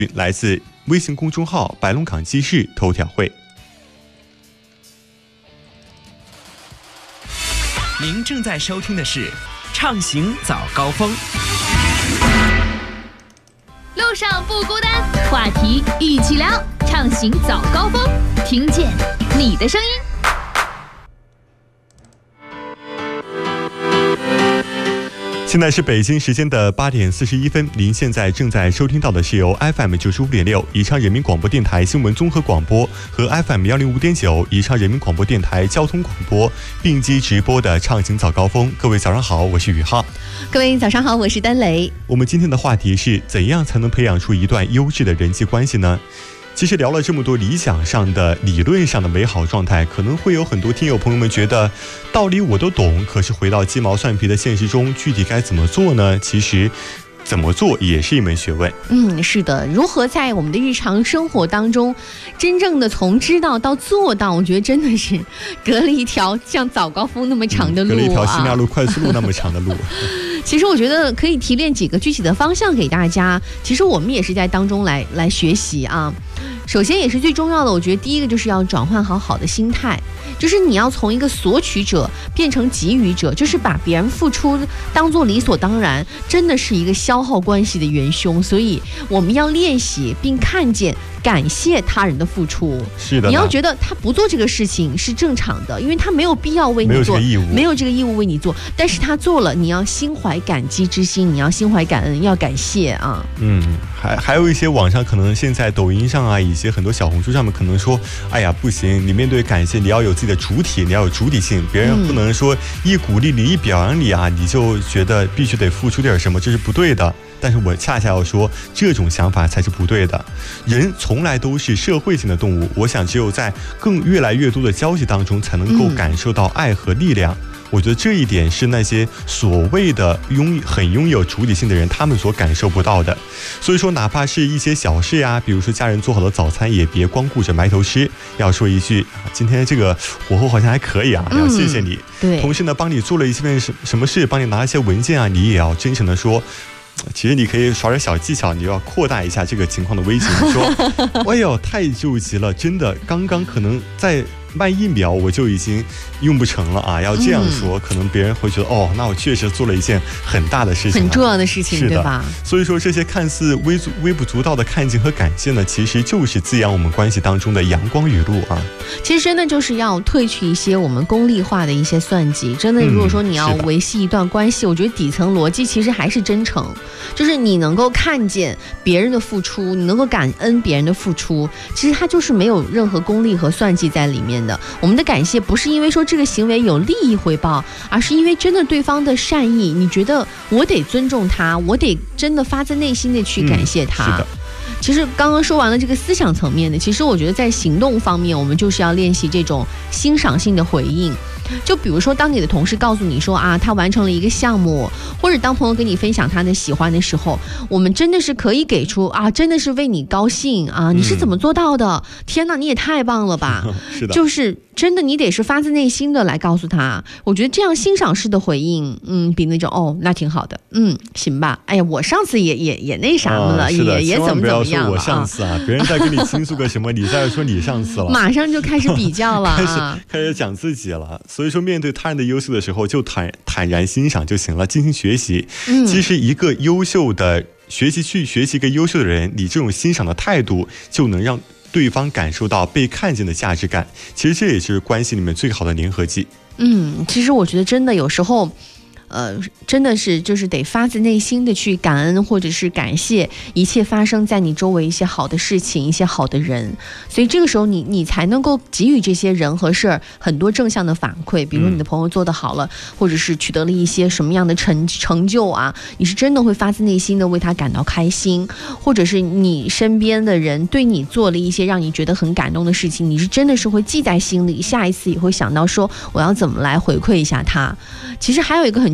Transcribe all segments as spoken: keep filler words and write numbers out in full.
来自微信公众号白龙港记事头条会。 您正在收听的是畅行早高峰。 路上不孤单，话题一起聊，畅行早高峰，听见你的声音。 现在是北京时间的八点四十一分，您现在正在收听到的是由 F M 九十五点六宜昌人民广播电台新闻综合广播和 F M 幺零五点九宜昌人民广播电台交通广播并机直播的畅行早高峰。各位早上好，我是宇浩。 各位早上好，我是丹雷。 我们今天的话题是怎样才能培养出一段优质的人际关系呢？其实聊了这么多理想上的、理论上的美好状态，可能会有很多听友朋友们觉得道理我都懂，可是回到鸡毛蒜皮的现实中，具体该怎么做呢？其实怎么做也是一门学问。 嗯，是的，如何在我们的日常生活当中真正的从知道到做到，我觉得真的是隔了一条像早高峰那么长的路、啊嗯、 隔了一条新亚路快速路那么长的路其实我觉得可以提炼几个具体的方向给大家，其实我们也是在当中来来学习啊。首先也是最重要的，我觉得第一个就是要转换好好的心态，就是你要从一个索取者变成给予者，就是把别人付出当作理所当然，真的是一个消耗关系的元凶。所以我们要练习并看见感谢他人的付出。 是的， 你要觉得他不做这个事情是正常的，因为他没有必要为你做， 没有这个义务， 没有这个义务为你做，但是他做了，你要心怀感激之心，你要心怀感恩，要感谢啊。 嗯，还还有一些网上可能现在抖音上啊，一些很多小红书上面可能说，哎呀不行，你面对感谢你要有自己的主体，你要有主体性，别人不能说一鼓励你一表扬你啊，你就觉得必须得付出点什么，这是不对的。但是我恰恰要说，这种想法才是不对的。人从来都是社会性的动物，我想只有在更越来越多的交集当中，才能够感受到爱和力量。嗯，我觉得这一点是那些所谓的拥很拥有主体性的人，他们所感受不到的。所以说，哪怕是一些小事呀，比如说家人做好了早餐，也别光顾着埋头吃，要说一句今天这个火候好像还可以啊，要谢谢你。 嗯、对。 同时呢，帮你做了一件什什么事，帮你拿一些文件啊，你也要真诚的说。其实你可以耍点小技巧，你要扩大一下这个情况的危险。你说，哎呦，太救急了，真的，刚刚可能在慢一秒我就已经用不成了啊！要这样说，嗯、可能别人会觉得哦，那我确实做了一件很大的事情、啊， 很重要的事情，对吧？ 所以说，这些看似微微不足道的看见和感谢呢，其实就是滋养我们关系当中的阳光雨露啊。 其实真的就是要褪去一些我们功利化的一些算计。真的，如果说你要维系一段关系，嗯、我觉得底层逻辑其实还是真诚，就是你能够看见别人的付出，你能够感恩别人的付出，其实它就是没有任何功利和算计在里面。我们的感谢不是因为说这个行为有利益回报，而是因为真的对方的善意，你觉得我得尊重他，我得真的发自内心的去感谢他。嗯、是的。其实刚刚说完了这个思想层面的，其实我觉得在行动方面，我们就是要练习这种欣赏性的回应。就比如说，当你的同事告诉你说啊，他完成了一个项目，或者当朋友跟你分享他的喜欢的时候，我们真的是可以给出啊，真的是为你高兴啊，你是怎么做到的？嗯、天哪，你也太棒了吧！ 是的， 就是真的，你得是发自内心的来告诉他。我觉得这样欣赏式的回应，嗯，比那种哦，那挺好的，嗯，行吧。哎呀，我上次也也也那啥么了， 啊、 也也怎么怎么样了。 我上次啊，别人在跟你倾诉个什么，你再说你上次了， 马上就开始比较了、啊， 开始开始讲自己了。所以说，面对他人的优秀的时候，就坦坦然欣赏就行了，进行学习。嗯、其实一个优秀的学习去学习一个优秀的人，你这种欣赏的态度，就能让对方感受到被看见的价值感。其实这也是关系里面最好的粘合剂。 嗯，其实我觉得真的有时候。呃，真的是就是得发自内心的去感恩，或者是感谢一切发生在你周围一些好的事情，一些好的人。所以这个时候你你才能够给予这些人和事儿很多正向的反馈，比如你的朋友做得好了，嗯、或者是取得了一些什么样的成成就啊，你是真的会发自内心的为他感到开心，或者是你身边的人对你做了一些让你觉得很感动的事情，你是真的是会记在心里，下一次也会想到说我要怎么来回馈一下他。其实还有一个很重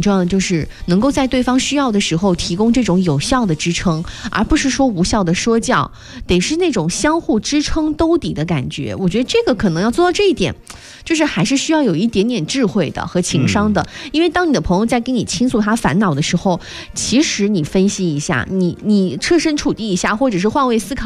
重要的就是能够在对方需要的时候提供这种有效的支撑，而不是说无效的说教，得是那种相互支撑兜底的感觉。我觉得这个可能要做到这一点，就是还是需要有一点点智慧的和情商的。嗯、因为当你的朋友在跟你倾诉他烦恼的时候，其实你分析一下，你你设身处地一下，或者是换位思考。